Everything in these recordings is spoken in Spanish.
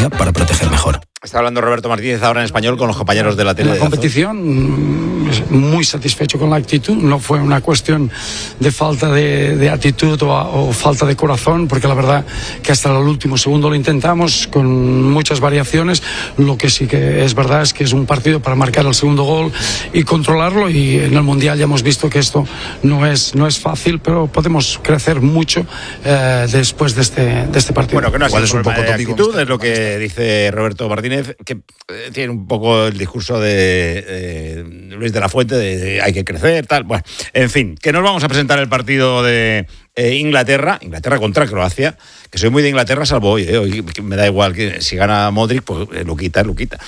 tecnología para proteger mejor. Está hablando Roberto Martínez ahora en español con los compañeros de la tele. En la competición, muy satisfecho con la actitud. No fue una cuestión de falta de actitud o falta de corazón, porque la verdad que hasta el último segundo lo intentamos con muchas variaciones. Lo que sí que es verdad es que es un partido para marcar el segundo gol y controlarlo, y en el Mundial ya hemos visto que esto no es fácil, pero podemos crecer mucho después de este partido. Bueno, que no ha sido un problema de actitud, es lo que dice Roberto Martínez, que tiene un poco el discurso de Luis de la Fuente de hay que crecer, tal. Bueno, en fin, que nos vamos a presentar el partido de Inglaterra contra Croacia, que soy muy de Inglaterra salvo hoy, hoy me da igual que si gana Modric, pues lo quita.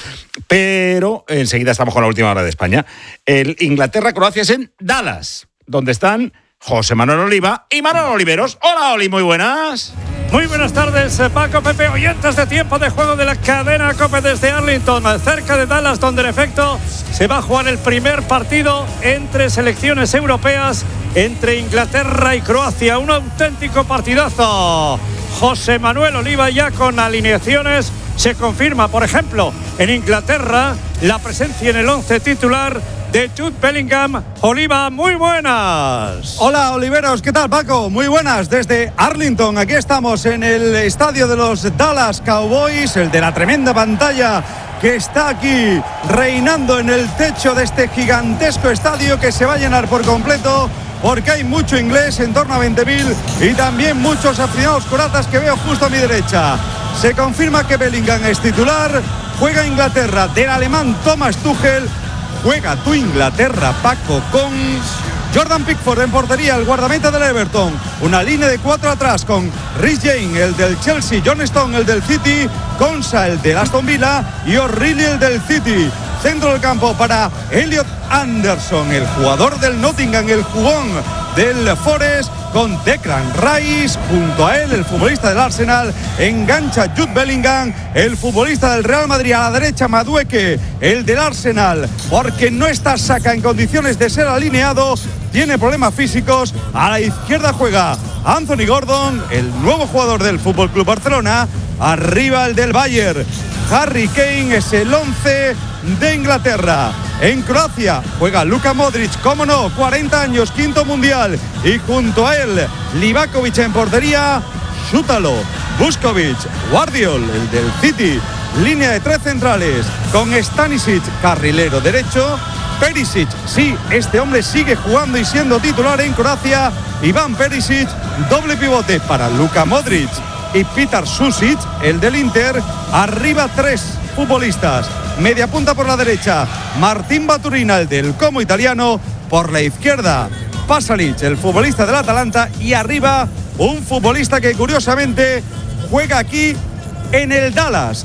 Pero enseguida estamos con la última hora de España. El Inglaterra-Croacia es en Dallas, donde están José Manuel Oliva y Manolo Oliveros. Hola, Oli, muy buenas. Muy buenas tardes, Paco, Pepe, oyentes de Tiempo de Juego de la cadena COPE desde Arlington, cerca de Dallas, donde en efecto se va a jugar el primer partido entre selecciones europeas, entre Inglaterra y Croacia. Un auténtico partidazo. José Manuel Oliva ya con alineaciones. Se confirma, por ejemplo, en Inglaterra la presencia en el 11 titular de Jude Bellingham. Oliva, muy buenas. Hola, Oliveros, ¿qué tal, Paco? Muy buenas, desde Arlington. Aquí estamos en el estadio de los Dallas Cowboys, el de la tremenda pantalla que está aquí reinando en el techo de este gigantesco estadio, que se va a llenar por completo, porque hay mucho inglés, en torno a 20.000, y también muchos aficionados croatas que veo justo a mi derecha. Se confirma que Bellingham es titular. Juega Inglaterra del alemán Thomas Tuchel. Juega tu Inglaterra, Paco, con Jordan Pickford en portería, el guardameta del Everton. Una línea de 4 atrás con Reece James, el del Chelsea, John Stone, el del City, Konsa, el del Aston Villa, y O'Reilly, el del City. Centro del campo para Elliot Anderson, el jugador del Nottingham, el jugón del Forest, con Declan Rice. Junto a él, el futbolista del Arsenal, engancha Jude Bellingham, el futbolista del Real Madrid. A la derecha, Madueke, el del Arsenal, porque no está Saka en condiciones de ser alineado, tiene problemas físicos. A la izquierda juega Anthony Gordon, el nuevo jugador del FC Barcelona. Arriba el del Bayern, Harry Kane. Es el 11 de Inglaterra. En Croacia juega Luka Modric, cómo no, 40 años, quinto mundial, y junto a él Livakovic en portería, Šutalo, Vuskovic, Guardiol, el del City. Línea de 3 centrales con Stanisic, carrilero derecho. Perisic, sí, este hombre sigue jugando y siendo titular en Croacia. Iván Perisic, doble pivote para Luka Modric y Petar Susic, el del Inter. Arriba 3 futbolistas. Media punta por la derecha, Martín Baturina, el del Como italiano. Por la izquierda, Pasalic, el futbolista del Atalanta. Y arriba, un futbolista que curiosamente juega aquí en el Dallas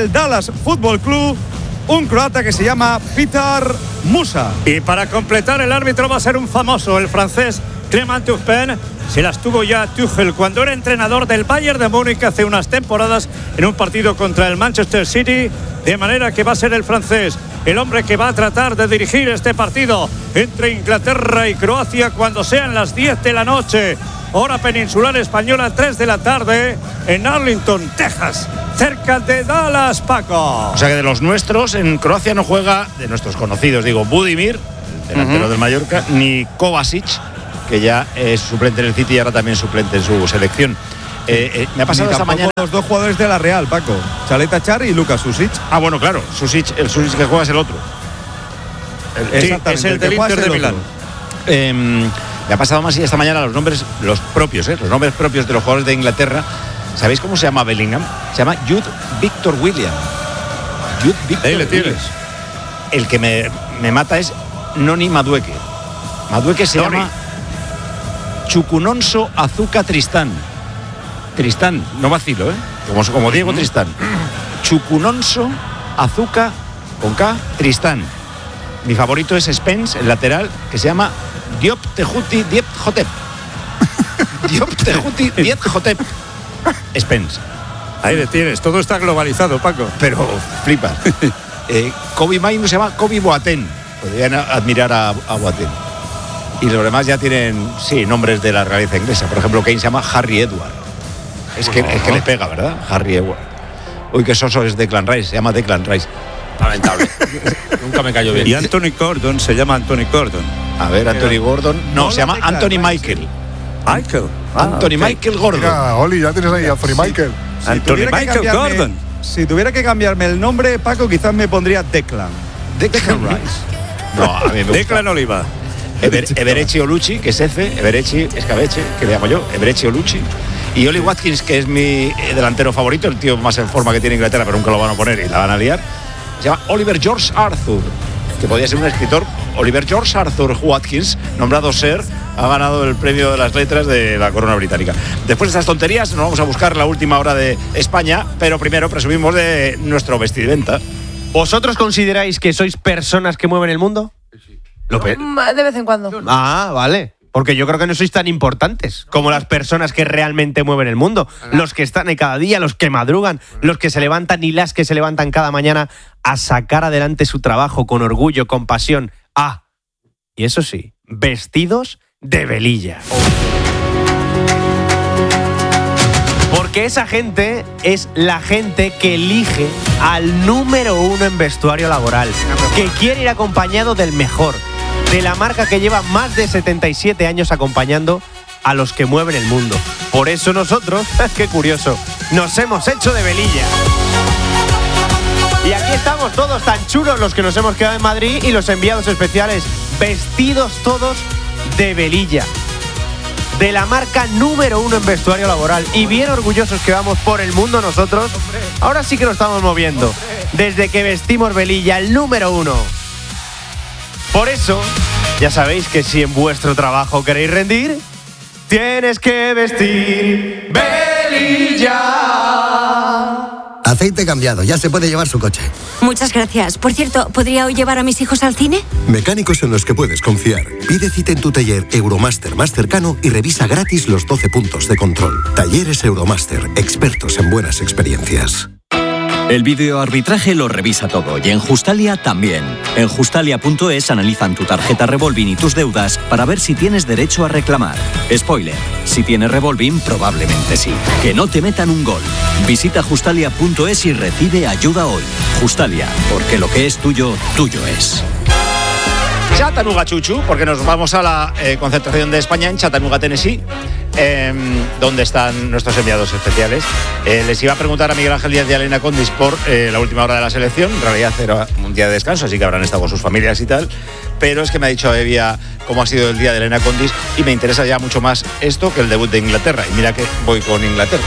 Fútbol Club, un croata que se llama Petar Musa. Y para completar, el árbitro va a ser un famoso, el francés Clément Turpin. Se las tuvo ya Tuchel cuando era entrenador del Bayern de Múnich hace unas temporadas en un partido contra el Manchester City, de manera que va a ser el francés el hombre que va a tratar de dirigir este partido entre Inglaterra y Croacia cuando sean las 10 de la noche, hora peninsular española, 3 de la tarde, en Arlington, Texas, cerca de Dallas, Paco. O sea que de los nuestros, en Croacia no juega, de nuestros conocidos, digo, Budimir, el delantero del Mallorca, ni Kovacic, que ya es suplente en el City y ahora también suplente en su selección. Me ha pasado esta mañana los dos jugadores de la Real, Paco, Chaleta Char y Luka Susic. Ah, bueno, claro, el Susic que juega es el otro. Exactamente, es el del Inter de Milán. Me ha pasado más y esta mañana los nombres propios de los jugadores de Inglaterra. ¿Sabéis cómo se llama Bellingham? Se llama Jude Victor William. Ahí le tienes. El que me mata es Noni Madueke. Madueke se llama Chukunonso Azuka Tristán. Tristán, no vacilo, como Diego Tristán. Chukunonso Azuka con K Tristán. Mi favorito es Spence, el lateral, que se llama Diop Tehuti Diep Hotep. Diop Tehuti Diep Hotep. Spence. Ahí le tienes, todo está globalizado, Paco. Pero flipas. Kobe Maino se llama Kobe Boateng. Podrían admirar a Boateng. Y los demás ya tienen, sí, nombres de la realeza inglesa. Por ejemplo, Kane se llama Harry Edward. Es que le pega, ¿verdad? Harry Edward. Uy, qué soso es Declan Rice, se llama Declan Rice. Lamentable. Nunca me cayó bien. Y Anthony Gordon se llama Anthony Gordon. A ver, Anthony Gordon. No, se llama Anthony Michael. Anthony Michael Gordon. Mira, Oli, ya tienes ahí a Anthony Michael. Anthony Michael Gordon. Si tuviera que cambiarme el nombre, Paco, quizás me pondría Declan. Declan Rice. No, a mí me gusta. Declan Oliva. Everechi Olucci, que es F, Everechi Escabeche, que le llamo yo, Everechi Olucci. Y Oli Watkins, que es mi delantero favorito, el tío más en forma que tiene Inglaterra, pero nunca lo van a poner y la van a liar. Se llama Oliver George Arthur, que podría ser un escritor. Oliver George Arthur Watkins, nombrado Sir, ha ganado el premio de las letras de la corona británica. Después de estas tonterías, nos vamos a buscar la última hora de España, pero primero presumimos de nuestro vestimenta. ¿Vosotros consideráis que sois personas que mueven el mundo? De vez en cuando. Ah, vale. Porque yo creo que no sois tan importantes como las personas que realmente mueven el mundo. Los que están ahí cada día, los que madrugan, los que se levantan y las que se levantan cada mañana a sacar adelante su trabajo con orgullo, con pasión. Ah, y eso sí, vestidos de velilla. Porque esa gente es la gente que elige al número 1 en vestuario laboral, que quiere ir acompañado del mejor, de la marca que lleva más de 77 años acompañando a los que mueven el mundo. Por eso nosotros, qué curioso, nos hemos hecho de velilla. Y aquí estamos todos tan chulos los que nos hemos quedado en Madrid y los enviados especiales, vestidos todos de velilla. De la marca número 1 en vestuario laboral. Y bien orgullosos que vamos por el mundo nosotros. Ahora sí que lo estamos moviendo. Desde que vestimos velilla, el número 1. Por eso, ya sabéis que si en vuestro trabajo queréis rendir, tienes que vestir velilla. Aceite cambiado, ya se puede llevar su coche. Muchas gracias. Por cierto, ¿podría hoy llevar a mis hijos al cine? Mecánicos en los que puedes confiar. Pide cita en tu taller Euromaster más cercano y revisa gratis los 12 puntos de control. Talleres Euromaster, expertos en buenas experiencias. El videoarbitraje lo revisa todo y en Justalia también. En Justalia.es analizan tu tarjeta Revolving y tus deudas para ver si tienes derecho a reclamar. Spoiler, si tienes Revolving probablemente sí. Que no te metan un gol. Visita Justalia.es y recibe ayuda hoy. Justalia, porque lo que es tuyo, tuyo es. Chattanooga, Chuchu, porque nos vamos a la concentración de España en Chattanooga, Tennessee, donde están nuestros enviados especiales. Les iba a preguntar a Miguel Ángel Díaz y a Elena Condis por la última hora de la selección. En realidad era un día de descanso, así que habrán estado con sus familias y tal. Pero es que me ha dicho Evia cómo ha sido el día de Elena Condis y me interesa ya mucho más esto que el debut de Inglaterra. Y mira que voy con Inglaterra.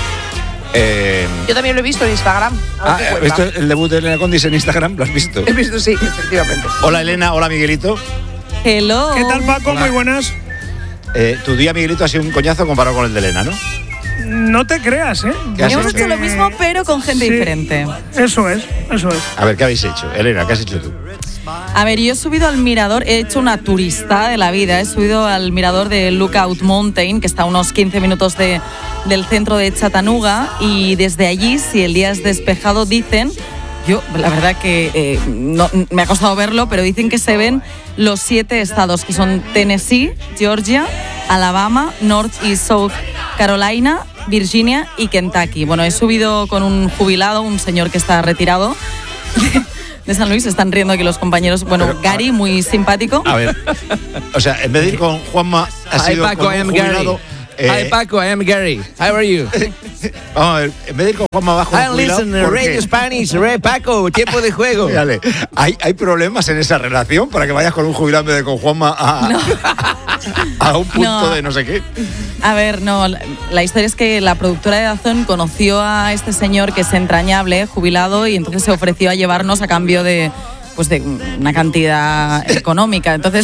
Yo también lo he visto en Instagram. ¿Esto, el debut de Elena Condis en Instagram? ¿Lo has visto? He visto, sí, efectivamente. Hola Elena, hola Miguelito. Hello. ¿Qué tal, Paco? Hola. Muy buenas. Tu día, Miguelito, ha sido un coñazo comparado con el de Elena, ¿no? No te creas, ¿eh? Hemos hecho lo mismo, pero con gente diferente. Eso es. A ver, ¿qué habéis hecho? Elena, ¿qué has hecho tú? A ver, yo he subido al mirador, he hecho una turista de la vida, he subido al mirador de Lookout Mountain, que está a unos 15 minutos del centro de Chattanooga, y desde allí, si el día es despejado, dicen, yo la verdad que no, me ha costado verlo, pero dicen que se ven los 7 estados, que son Tennessee, Georgia, Alabama, North y South Carolina, Virginia y Kentucky. Bueno, he subido con un jubilado, un señor que está retirado de San Luis. Están riendo aquí los compañeros. Bueno, pero, Gary, muy simpático. A ver, o sea, en vez de ir con Juanma, ha sido Paco, con un jubilado. Hi Paco, I am Gary. How are you? Vamos a ver, en vez de ir con Juanma abajo. I listen, Radio Spanish, Paco, tiempo de juego. Dale, ¿hay problemas en esa relación para que vayas con un jubilado en vez de con Juanma a un punto de no sé qué? A ver, no, la historia es que la productora de Dazón conoció a este señor que es entrañable, jubilado, y entonces se ofreció a llevarnos a cambio de una cantidad económica. Entonces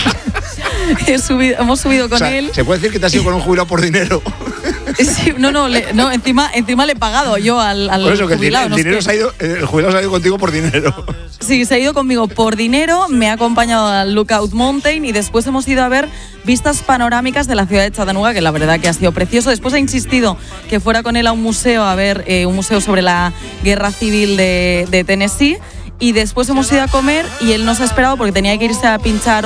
hemos subido con él. ¿Se puede decir que te has ido con un jubilado por dinero? Sí, no, encima le he pagado yo al por eso, jubilado. Que el jubilado se ha ido contigo por dinero. Sí, se ha ido conmigo por dinero, me ha acompañado al Lookout Mountain y después hemos ido a ver vistas panorámicas de la ciudad de Chattanooga, que la verdad que ha sido precioso. Después ha insistido que fuera con él a un museo, a ver un museo sobre la guerra civil de Tennessee. Y después hemos ido a comer y él nos ha esperado porque tenía que irse a pinchar